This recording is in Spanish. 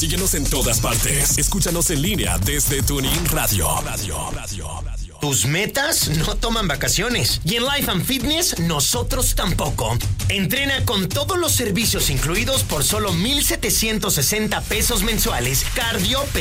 Síguenos en todas partes. Escúchanos en línea desde TuneIn Radio. Tus metas no toman vacaciones. Y en Life and Fitness, nosotros tampoco. Entrena con todos los servicios incluidos por solo $1,760 mensuales. Cardio,